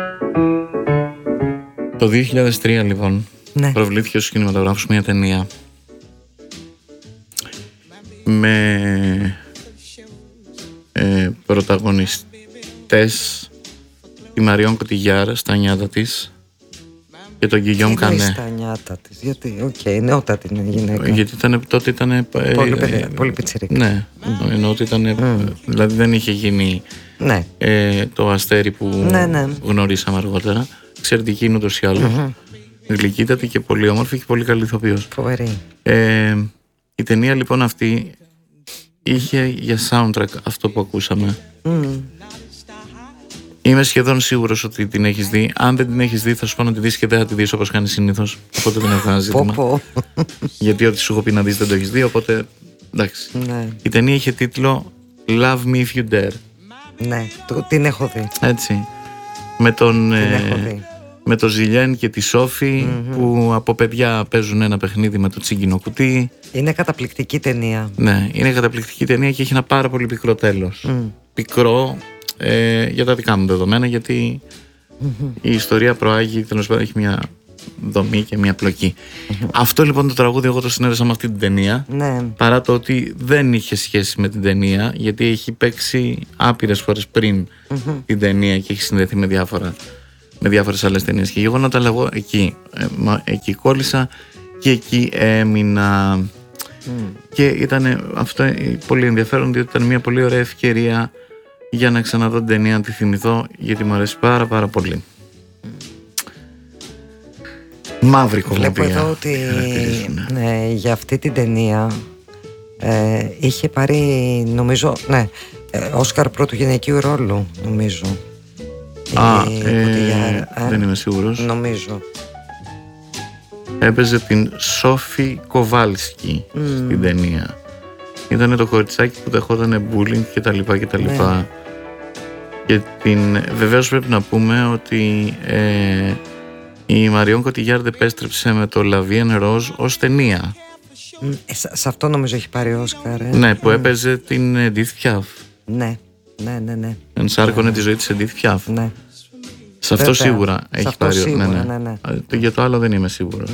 Το 2003 λοιπόν, Ναι. προβλήθηκε ως κινηματογράφος μια ταινία με πρωταγωνιστές τη Μαριόν Κωτιγιάρ στα νιάτα της και τον Γκυγιόμ Κανέ. Στα νιάτα της, γιατί, νεότατη είναι γυναίκα. Γιατί τότε ήταν πολύ πιτσιρίκι. Ναι, ενώ ότι ήταν, δηλαδή δεν είχε γίνει Ναι. το αστέρι που γνωρίσαμε αργότερα. Εξαιρετική είναι ούτως ή άλλως. Γλυκύτατη και πολύ όμορφη και πολύ καλή ηθοποιός. Φοβερή. Η ταινία λοιπόν αυτή είχε για soundtrack αυτό που ακούσαμε. Είμαι σχεδόν σίγουρος ότι την έχεις δει. Αν δεν την έχεις δει, θα σου πω να τη δεις και δεν θα τη δεις όπως κάνεις συνήθως. Οπότε δεν έχω κανένα ζήτημα. Γιατί ό,τι σου έχω πει να δεις δεν το έχεις δει. Οπότε εντάξει. Ναι. Η ταινία είχε τίτλο Love Me If You Dare. Ναι, την έχω δει. Έτσι. Με τον Ζιλιέν και τη Σόφη που από παιδιά παίζουν ένα παιχνίδι με το τσίγκινο κουτί. Είναι καταπληκτική ταινία. Ναι, είναι καταπληκτική ταινία και έχει ένα πάρα πολύ πικρό τέλος. Πικρό για τα δικά μου δεδομένα, γιατί η ιστορία προάγει, τέλος πάντων έχει μια δομή και μια πλοκή. Αυτό λοιπόν το τραγούδι εγώ το συνέδεσα με αυτή την ταινία, παρά το ότι δεν είχε σχέση με την ταινία, γιατί έχει παίξει άπειρες φορές πριν την ταινία και έχει συνδεθεί με διάφορες άλλες ταινίες. Και γεγονότα εγώ εκεί κόλλησα και εκεί έμεινα. Και ήταν αυτό πολύ ενδιαφέρον, διότι ήταν μια πολύ ωραία ευκαιρία για να ξαναδώ την ταινία, να τη θυμηθώ, γιατί μου αρέσει πάρα πολύ. Μαύρη κομμωδία. Βλέπω εδώ ότι για αυτή την ταινία είχε πάρει, νομίζω, Όσκαρ πρώτου γυναικείου ρόλου, νομίζω. Δεν είμαι σίγουρος. Νομίζω. Έπαιζε την Σόφη Κοβάλσκι στην ταινία. Ήταν το κοριτσάκι που δεχόταν bullying και τα λοιπά. Και βεβαίως πρέπει να πούμε ότι η Μαριόν Κωτιγιάρ επέστρεψε με το La Vie en Rose ως ταινία. Σε αυτό νομίζω έχει πάρει Όσκαρ. Ναι, που έπαιζε την Edith Piaf. Ναι. Ενσάρκωνε τη ζωή της Edith Piaf. Ναι. Σε αυτό σίγουρα έχει πάρει. Ναι. Για το άλλο δεν είμαι σίγουρος.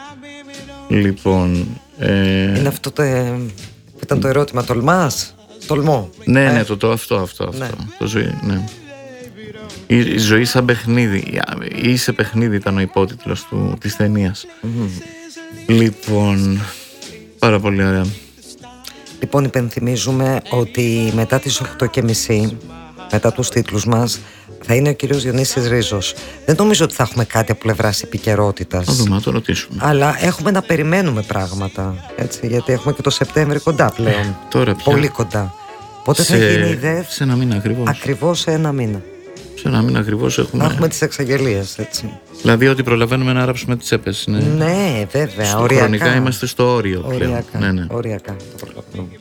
Λοιπόν. Είναι αυτό που ήταν το ερώτημα, τολμάς? Τολμώ. Ναι, αυτό. Ναι. Το ζωή, ναι. Η ζωή σαν παιχνίδι. Ή σε παιχνίδι ήταν ο υπότιτλος της ταινίας. Λοιπόν, πάρα πολύ ωραία. Λοιπόν, υπενθυμίζουμε ότι μετά τις 8:30, μετά τους τίτλους μας, θα είναι ο κύριος Διονύσης Ρίζος. Δεν νομίζω ότι θα έχουμε κάτι από πλευράς επικαιρότητας. Θα δούμε, να το ρωτήσουμε. Αλλά έχουμε να περιμένουμε πράγματα. Έτσι, γιατί έχουμε και το Σεπτέμβρη κοντά πλέον. Τώρα πια. Πολύ κοντά. Πότε θα γίνει η ΔΕΘ? Σε ένα μήνα ακριβώς. Ακριβώς σε ένα μήνα. Σε ένα μήνα ακριβώς έχουμε. Να έχουμε τις εξαγγελίες, έτσι. Δηλαδή ότι προλαβαίνουμε να ράψουμε τις τσέπες. Ναι, βέβαια. Χρονικά είμαστε στο όριο πλέον. Οριακά το προλαβαίνουμε.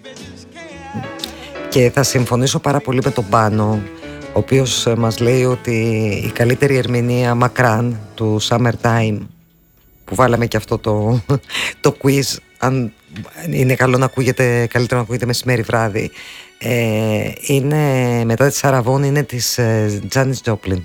Και θα συμφωνήσω πάρα πολύ με τον Πάνο, ο οποίος μας λέει ότι η καλύτερη ερμηνεία μακράν του Summertime, που βάλαμε και αυτό το quiz, αν είναι καλό να ακούγεται, καλύτερο να ακούγεται μεσημέρι βράδυ, είναι μετά τη Σαραβών, είναι της Τζάνις Τζόπλιν.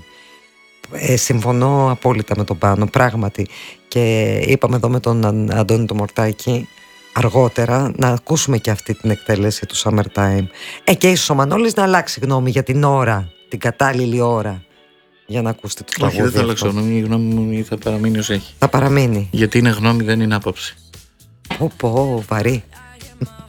Συμφωνώ απόλυτα με τον Πάνο, πράγματι. Και είπαμε εδώ με τον Αντώνη το Μορτάκη αργότερα να ακούσουμε και αυτή την εκτέλεση του Summertime. Και ίσως ο Μανώλης να αλλάξει γνώμη για την ώρα, την κατάλληλη ώρα, για να ακούσετε το τραγούδι. Όχι, δεν θα αλλάξω γνώμη, η γνώμη μου θα παραμείνει ως έχει. Θα παραμείνει. Γιατί είναι γνώμη, δεν είναι άποψη. Βαρύ.